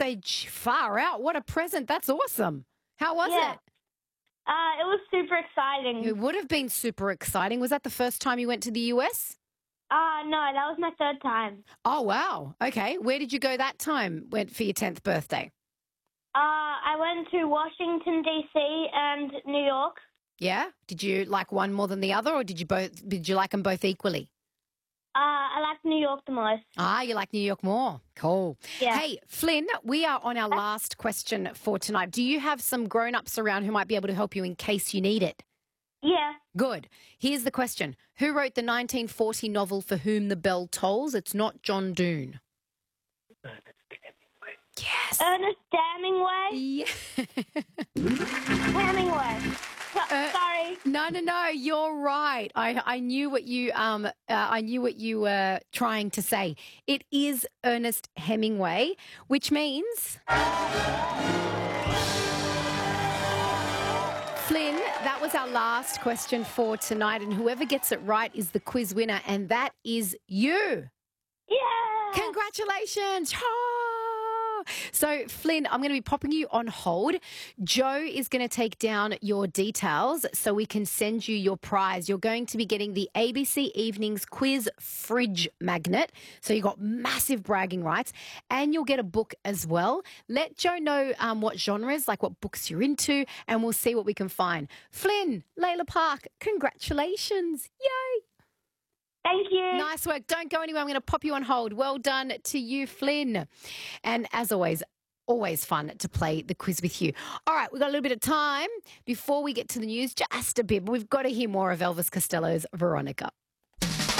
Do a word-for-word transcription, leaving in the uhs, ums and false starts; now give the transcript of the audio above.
birthday. Gee, far out. What a present. That's awesome. How was Yeah. it? Uh, it was super exciting. It would have been super exciting. Was that the first time you went to the U S? Uh, no, that was my third time. Oh, wow. Okay. Where did you go that time went for your tenth birthday? Uh, I went to Washington, D C and New York. Yeah? Did you like one more than the other, or did you both? Did you like them both equally? Uh, I liked New York the most. Ah, you like New York more. Cool. Yeah. Hey, Flynn, we are on our last question for tonight. Do you have some grown-ups around who might be able to help you in case you need it? Yeah. Good. Here's the question. Who wrote the nineteen forty novel For Whom the Bell Tolls? It's not John Doone. Yes. Ernest Hemingway. Yeah. Hemingway. So- Uh, sorry. No, no, no. You're right. I, I knew what you um uh, I knew what you were trying to say. It is Ernest Hemingway, which means Flynn, that was our last question for tonight, and whoever gets it right is the quiz winner, and that is you. Yeah. Congratulations. Ah! So, Flynn, I'm going to be popping you on hold. Joe is going to take down your details so we can send you your prize. You're going to be getting the A B C Evenings Quiz Fridge Magnet. So you've got massive bragging rights, and you'll get a book as well. Let Joe know um, what genres, like what books you're into, and we'll see what we can find. Flynn, Layla Park, congratulations. Yay. Thank you. Nice work. Don't go anywhere. I'm going to pop you on hold. Well done to you, Flynn. And as always, always fun to play the quiz with you. All right, we've got a little bit of time before we get to the news, just a bit, but we've got to hear more of Elvis Costello's Veronica.